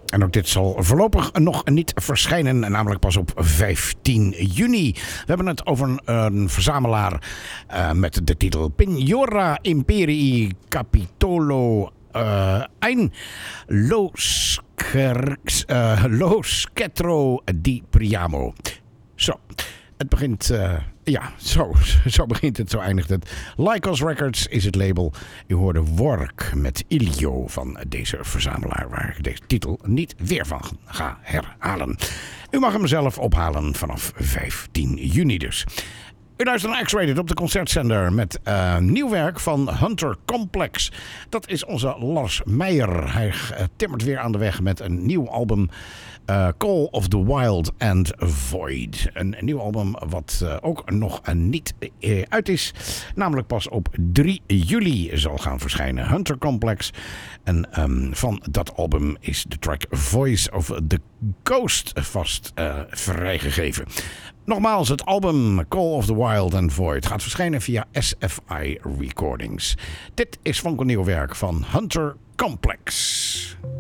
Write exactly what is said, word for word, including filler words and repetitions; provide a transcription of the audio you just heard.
En ook dit zal voorlopig nog niet verschijnen, namelijk pas op vijftien juni. We hebben het over een, een verzamelaar uh, met de titel Pignora Imperii Capitolo uh, Ein Lo, Sker, uh, Lo Schettro di Priamo. Zo. Het begint, uh, ja, zo, zo begint het, zo eindigt het. Lycos Records is het label. U hoorde Work met Ilio van deze verzamelaar, waar ik deze titel niet weer van ga herhalen. U mag hem zelf ophalen vanaf vijftien juni dus. U luistert naar X-Rated op de concertzender met uh, nieuw werk van Hunter Complex. Dat is onze Lars Meijer. Hij uh, timmert weer aan de weg met een nieuw album. Uh, Call of the Wild and Void. Een, een nieuw album wat uh, ook nog uh, niet uh, uit is. Namelijk pas op drie juli zal gaan verschijnen. Hunter Complex. En um, van dat album is de track Voice of the Ghost vast uh, vrijgegeven. Nogmaals, het album Call of the Wild and Void gaat verschijnen via S F I Recordings. Dit is fonkelnieuw werk van Hunter Complex.